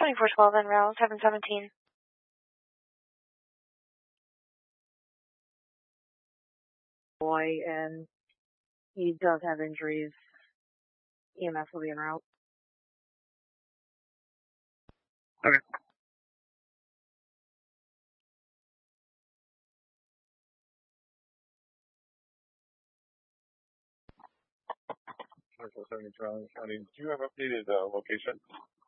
2412 en route, 717. Boy, and he does have injuries. EMS will be en route. Okay. Commercial 70 Charlie County. Do you have updated location?